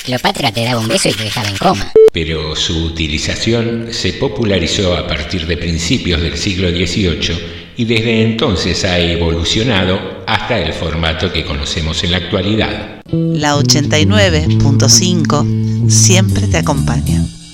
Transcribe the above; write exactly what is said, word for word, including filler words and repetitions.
Cleopatra te daba un beso y te dejaba en coma. Pero su utilización se popularizó a partir de principios del siglo dieciocho y desde entonces ha evolucionado hasta el formato que conocemos en la actualidad. La ochenta y nueve punto cinco siempre te acompaña.